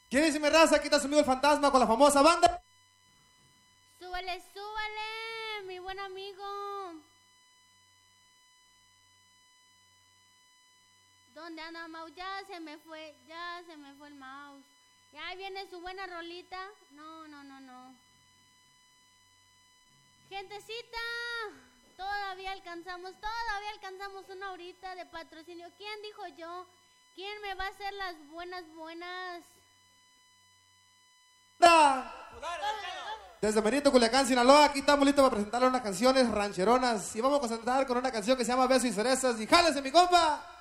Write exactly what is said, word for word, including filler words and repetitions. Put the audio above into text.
¿Quién dice mi raza? Aquí está sumido el fantasma con la famosa banda. Súbale, súbale, mi buen amigo. ¿Dónde anda Mau? Ya se me fue, ya se me fue el mouse. Ya viene su buena rolita. No, no, no, no. Gentecita, todavía alcanzamos, todavía alcanzamos una horita de patrocinio. ¿Quién dijo yo? ¿Quién me va a hacer las buenas, buenas? Desde Merito, Culiacán, Sinaloa, aquí estamos listos para presentarle unas canciones rancheronas. Y vamos a concentrar con una canción que se llama Beso y Cerezas. Y jálese, mi compa.